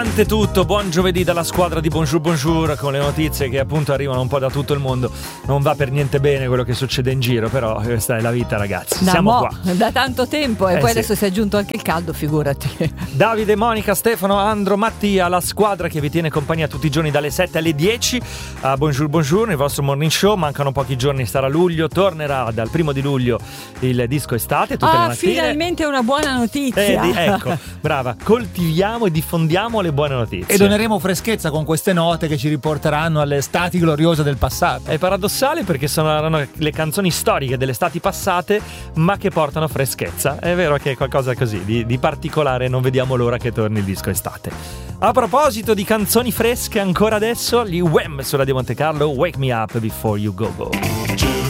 Ante tutto, buon giovedì dalla squadra di Bonjour con le notizie che appunto arrivano un po' da tutto il mondo. Non va per niente bene quello che succede in giro, però questa è la vita, ragazzi. Siamo qua da tanto tempo e poi sì. Adesso si è aggiunto anche il caldo, figurati. Davide, Monica, Stefano, Andro, Mattia, la squadra che vi tiene compagnia tutti i giorni dalle 7 alle 10 a Bonjour, il vostro morning show. Mancano pochi giorni, sarà luglio, tornerà dal 1 di luglio il disco estate tutte le mattine. Finalmente una buona notizia. Ecco, brava, coltiviamo e diffondiamo le buone notizie. E doneremo freschezza con queste note che ci riporteranno alle estati gloriose del passato. È paradossale perché sono le canzoni storiche delle estati passate, ma che portano freschezza. È vero che è qualcosa così di particolare, non vediamo l'ora che torni il disco estate. A proposito di canzoni fresche, ancora adesso gli Wham sulla di Monte Carlo, Wake Me Up Before You Go Go.